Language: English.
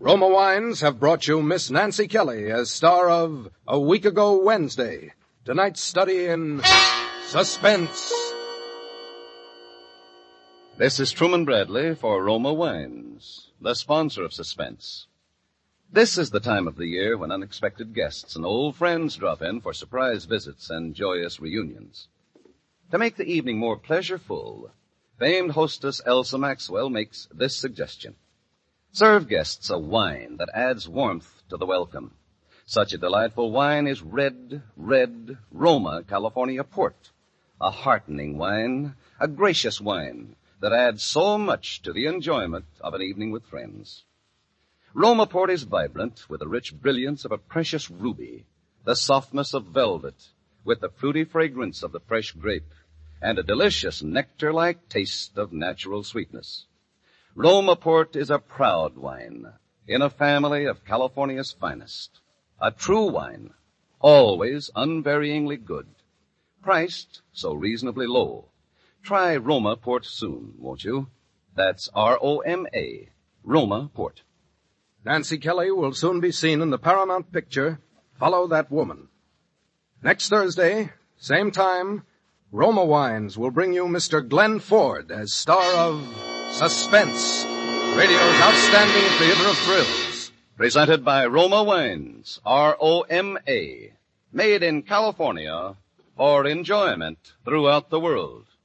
Roma Wines have brought you Miss Nancy Kelly as star of A Week Ago Wednesday, tonight's study in suspense. This is Truman Bradley for Roma Wines, the sponsor of Suspense. This is the time of the year when unexpected guests and old friends drop in for surprise visits and joyous reunions. To make the evening more pleasureful, famed hostess Elsa Maxwell makes this suggestion. Serve guests a wine that adds warmth to the welcome. Such a delightful wine is Red Roma California Port. A heartening wine, a gracious wine that adds so much to the enjoyment of an evening with friends. Roma Port is vibrant with the rich brilliance of a precious ruby, the softness of velvet, with the fruity fragrance of the fresh grape, and a delicious nectar-like taste of natural sweetness. Roma Port is a proud wine in a family of California's finest. A true wine, always unvaryingly good, priced so reasonably low. Try Roma Port soon, won't you? That's R-O-M-A, Roma Port. Nancy Kelly will soon be seen in the Paramount picture, Follow That Woman. Next Thursday, same time, Roma Wines will bring you Mr. Glenn Ford as star of Suspense, radio's outstanding theater of thrills. Presented by Roma Wines, R-O-M-A, made in California for enjoyment throughout the world.